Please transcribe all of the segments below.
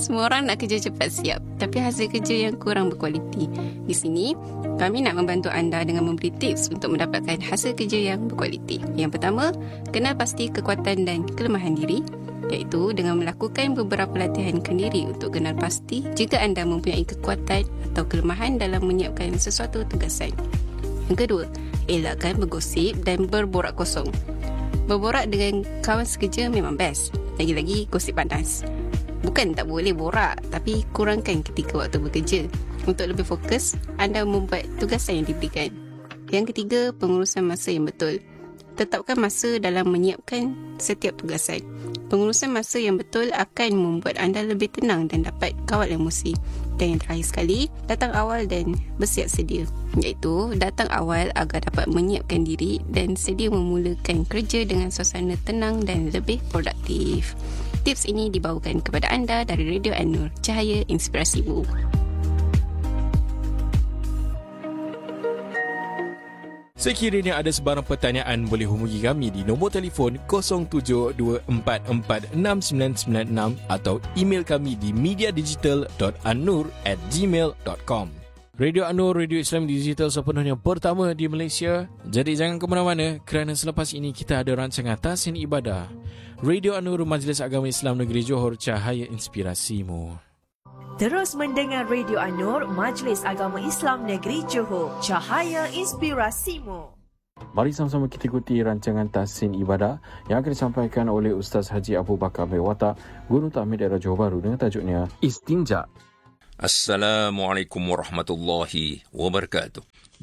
semua orang nak kerja cepat siap, tapi hasil kerja yang kurang berkualiti. Di sini, kami nak membantu anda dengan memberi tips untuk mendapatkan hasil kerja yang berkualiti. Yang pertama, kenal pasti kekuatan dan kelemahan diri, iaitu dengan melakukan beberapa latihan kendiri untuk kenal pasti jika anda mempunyai kekuatan atau kelemahan dalam menyiapkan sesuatu tugasan. Yang kedua, elakkan bergosip dan berborak kosong. Berborak dengan kawan sekerja memang best. Lagi-lagi gosip panas. Bukan tak boleh borak, tapi kurangkan ketika waktu bekerja. Untuk lebih fokus, anda membuat tugasan yang diberikan. Yang ketiga, pengurusan masa yang betul. Tetapkan masa dalam menyiapkan setiap tugasan. Pengurusan masa yang betul akan membuat anda lebih tenang dan dapat kawal emosi. Dan yang terakhir sekali, datang awal dan bersiap sedia. Iaitu, datang awal agar dapat menyiapkan diri dan sedia memulakan kerja dengan suasana tenang dan lebih produktif. Tips ini dibawakan kepada anda dari Radio An-Nur, Cahaya Inspirasimu. Sekiranya ada sebarang pertanyaan, boleh hubungi kami di nombor telefon 0724469996 atau email kami di mediadigital.annur@gmail.com. Radio An-Nur, radio Islam digital sepenuhnya pertama di Malaysia. Jadi jangan ke mana-mana kerana selepas ini kita ada rancangan Tahsin Ibadah. Radio An-Nur, Majlis Agama Islam Negeri Johor, Cahaya Inspirasimu. Terus mendengar Radio An-Nur, Majlis Agama Islam Negeri Johor, Cahaya Inspirasimu. Mari sama-sama kita ikuti rancangan Tahsin Ibadah yang akan disampaikan oleh Ustaz Haji Abu Bakar Mewata, Guru Tahmid Daerah Johor Bahru dengan tajuknya Istinja. Assalamualaikum warahmatullahi wabarakatuh.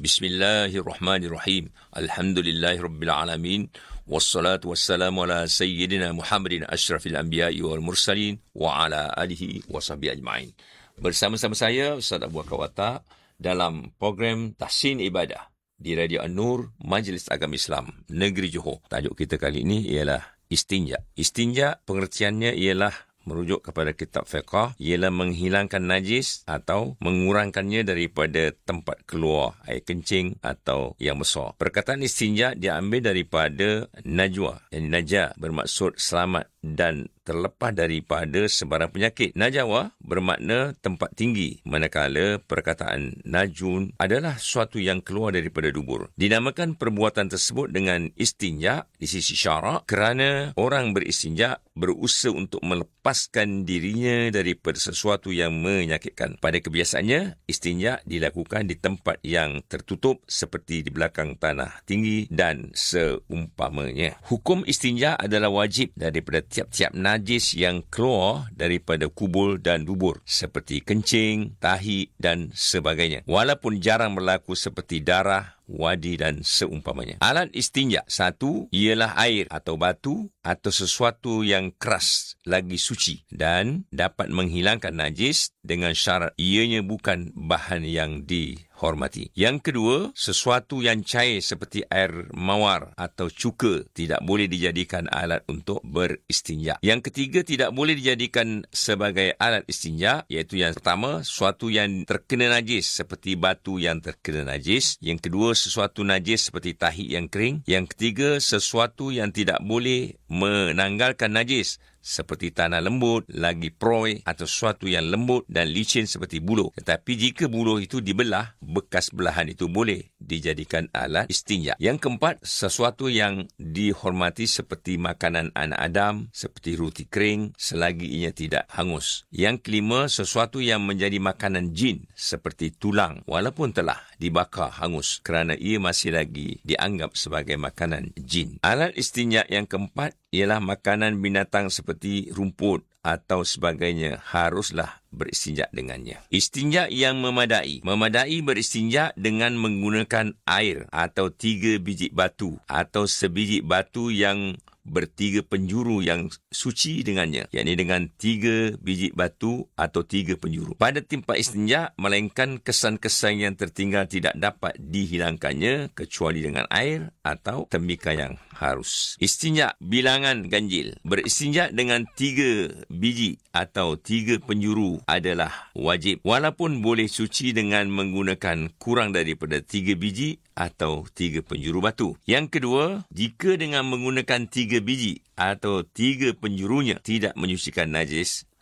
Bismillahirrahmanirrahim. Alhamdulillahirabbil alamin. Wassalatu wassalamu ala sayyidina Muhammadin asyrafil anbiya'i wal mursalin wa ala alihi wa sahbihi ajma'in. Bersama-sama saya Ustaz Abu Bakar Mewata dalam program Tahsin Ibadah di Radio An-Nur, Majlis Agama Islam Negeri Johor. Tajuk kita kali ini ialah istinja. Istinja pengertiannya ialah merujuk kepada kitab fiqh, ialah menghilangkan najis atau mengurangkannya daripada tempat keluar air kencing atau yang besar. Perkataan istinja diambil daripada najwa, yang najah bermaksud selamat dan terlepas daripada sebarang penyakit. Najawa bermakna tempat tinggi, manakala perkataan najun adalah sesuatu yang keluar daripada dubur. Dinamakan perbuatan tersebut dengan istinja di sisi syarak kerana orang beristinja berusaha untuk melepaskan dirinya daripada sesuatu yang menyakitkan. Pada kebiasaannya, istinja dilakukan di tempat yang tertutup seperti di belakang tanah tinggi dan seumpamanya. Hukum istinja adalah wajib daripada tiap-tiap najis yang keluar daripada kubul dan dubur seperti kencing, tahi dan sebagainya. Walaupun jarang berlaku seperti darah, wadi dan seumpamanya. Alat istinja. Satu, ialah air atau batu atau sesuatu yang keras lagi suci dan dapat menghilangkan najis dengan syarat ianya bukan bahan yang dihormati. Yang kedua, sesuatu yang cair seperti air mawar atau cuka tidak boleh dijadikan alat untuk beristinja. Yang ketiga, tidak boleh dijadikan sebagai alat istinja, iaitu yang pertama, sesuatu yang terkena najis seperti batu yang terkena najis. Yang kedua, sesuatu najis seperti tahi yang kering. Yang ketiga, sesuatu yang tidak boleh menanggalkan najis seperti tanah lembut, lagi proy atau sesuatu yang lembut dan licin seperti buluh. Tetapi jika buluh itu dibelah, bekas belahan itu boleh dijadikan alat istinja. Yang keempat, sesuatu yang dihormati seperti makanan anak Adam, seperti roti kering, selagi ianya tidak hangus. Yang kelima, sesuatu yang menjadi makanan jin, seperti tulang, walaupun telah dibakar hangus kerana ia masih lagi dianggap sebagai makanan jin. Alat istinja yang keempat ialah makanan binatang seperti rumput atau sebagainya, haruslah beristinja dengannya. Istinja yang memadai. Memadai beristinja dengan menggunakan air atau 3 biji batu atau sebiji batu yang bertiga penjuru yang suci dengannya, yakni dengan 3 biji batu atau 3 penjuru. Pada tempat istinja, melainkan kesan-kesan yang tertinggal tidak dapat dihilangkannya kecuali dengan air atau tembikar yang harus. Istinja bilangan ganjil. Beristinja dengan 3 biji atau 3 penjuru adalah wajib, walaupun boleh suci dengan menggunakan kurang daripada 3 biji atau 3 penjuru batu. Yang kedua, jika dengan menggunakan 3 biji atau 3 penjurunya tidak menyucikan najis,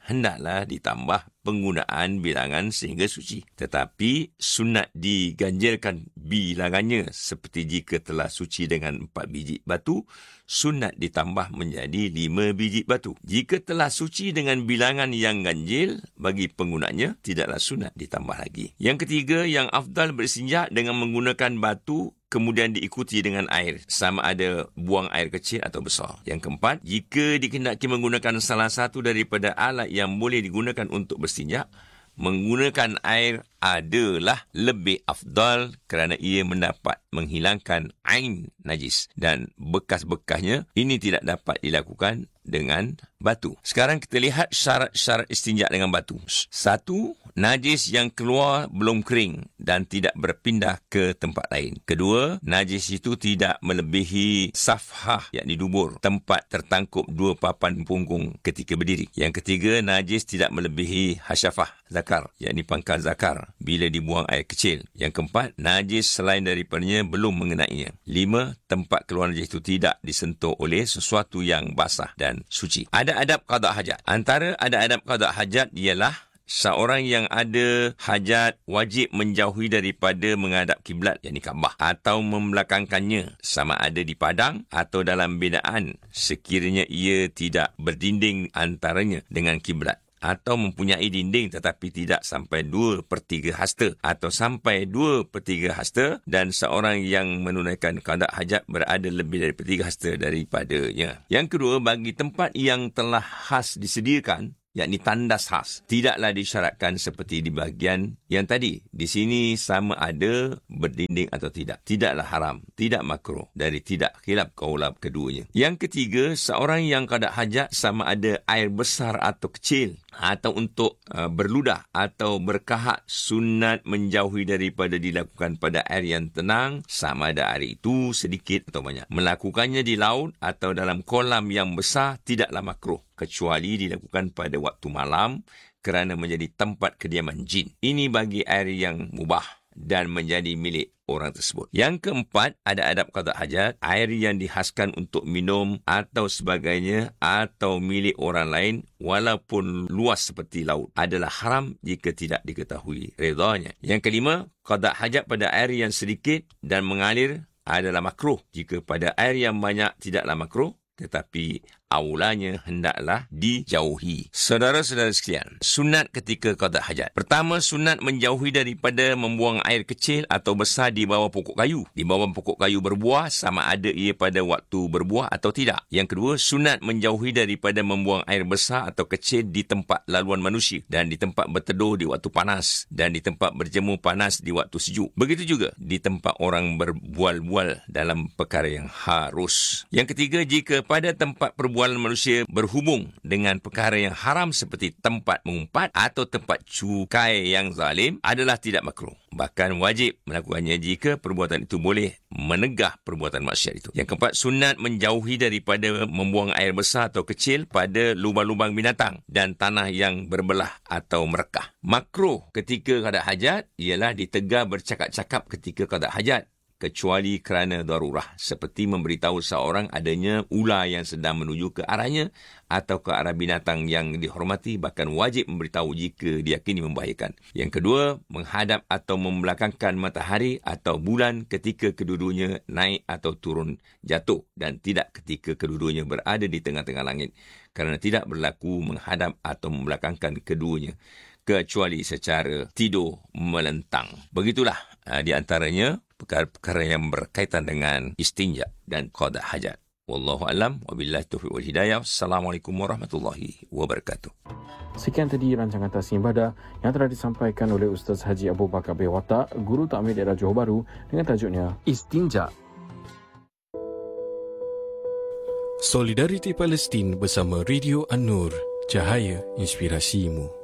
hendaklah ditambah penggunaan bilangan sehingga suci. Tetapi sunat diganjilkan bilangannya, seperti jika telah suci dengan 4 biji batu, sunat ditambah menjadi 5 biji batu. Jika telah suci dengan bilangan yang ganjil, bagi penggunanya tidaklah sunat ditambah lagi. Yang ketiga, yang afdal beristinja dengan menggunakan batu kemudian diikuti dengan air, sama ada buang air kecil atau besar. Yang keempat, jika dikehendaki menggunakan salah satu daripada alat yang boleh digunakan untuk berstinja, menggunakan air adalah lebih afdal kerana ia mendapat menghilangkan ain najis dan bekas-bekasnya. Ini tidak dapat dilakukan dengan batu. Sekarang kita lihat syarat-syarat istinja dengan batu. 1. Najis yang keluar belum kering dan tidak berpindah ke tempat lain. 2. Najis itu tidak melebihi safhah, yakni dubur, tempat tertangkup 2 papan punggung ketika berdiri. Yang 3. Najis tidak melebihi hasyafah zakar, yakni pangkal zakar, bila dibuang air kecil. Yang 4. Najis selain daripadanya belum mengenainya. 5. Tempat keluar najis itu tidak disentuh oleh sesuatu yang basah dan suci. Ada adab qada hajat. Antara ada adab qada hajat ialah seorang yang ada hajat wajib menjauhi daripada menghadap kiblat, yakni Kaabah, atau membelakangkannya, sama ada di padang atau dalam binaan, sekiranya ia tidak berdinding antaranya dengan kiblat, atau mempunyai dinding tetapi tidak sampai 2/3 hasta atau sampai 2/3 hasta, dan seorang yang menunaikan qada hajat berada lebih dari 3 hasta daripadanya. Yang kedua, bagi tempat yang telah khas disediakan, yakni tandas khas, tidaklah disyaratkan seperti di bahagian yang tadi. Di sini sama ada berdinding atau tidak. Tidaklah haram, tidak makruh, dari tidak khilaf qaulab keduanya. Yang ketiga, seorang yang qada hajat sama ada air besar atau kecil, atau untuk berludah atau berkahak, sunat menjauhi daripada dilakukan pada air yang tenang, sama ada air itu sedikit atau banyak. Melakukannya di laut atau dalam kolam yang besar tidaklah makruh, kecuali dilakukan pada waktu malam kerana menjadi tempat kediaman jin. Ini bagi air yang mubah dan menjadi milik orang tersebut. Yang keempat, ada adab qada hajat. Air yang dihaskan untuk minum atau sebagainya atau milik orang lain, walaupun luas seperti laut, adalah haram jika tidak diketahui redanya. Yang kelima, qada hajat pada air yang sedikit dan mengalir adalah makruh. Jika pada air yang banyak tidaklah makruh, tetapi aulanya hendaklah dijauhi. Saudara-saudara sekalian, sunat ketika qada hajat. Pertama, sunat menjauhi daripada membuang air kecil atau besar di bawah pokok kayu. Di bawah pokok kayu berbuah, sama ada ia pada waktu berbuah atau tidak. Yang kedua, sunat menjauhi daripada membuang air besar atau kecil di tempat laluan manusia, dan di tempat berteduh di waktu panas, dan di tempat berjemur panas di waktu sejuk. Begitu juga di tempat orang berbual-bual dalam perkara yang harus. Yang ketiga, jika pada tempat perbualan manusia berhubung dengan perkara yang haram seperti tempat mengumpat atau tempat cukai yang zalim, adalah tidak makruh. Bahkan wajib melakukannya jika perbuatan itu boleh menegah perbuatan maksiat itu. Yang keempat, sunat menjauhi daripada membuang air besar atau kecil pada lubang-lubang binatang dan tanah yang berbelah atau merekah. Makruh ketika qada hajat ialah ditegar bercakap-cakap ketika qada hajat, kecuali kerana darurah, seperti memberitahu seorang adanya ular yang sedang menuju ke arahnya atau ke arah binatang yang dihormati. Bahkan wajib memberitahu jika diyakini membahayakan. Yang kedua, menghadap atau membelakangkan matahari atau bulan ketika kedua-duanya naik atau turun jatuh, dan tidak ketika kedua-duanya berada di tengah-tengah langit, kerana tidak berlaku menghadap atau membelakangkan keduanya kecuali secara tidur melentang. Begitulah di antaranya perkara-perkara yang berkaitan dengan istinja dan qada hajat. Wallahu a'lam wa billahi taufiq wal hidayah. Assalamualaikum warahmatullahi wabarakatuh. Sekian tadi rancangan Tasnim Ibadah yang telah disampaikan oleh Ustaz Haji Abu Bakar bin Watak, Guru Takmir Daerah Johor Bahru, dengan tajuknya Istinja. Solidariti Palestin bersama Radio An-Nur, cahaya inspirasimu.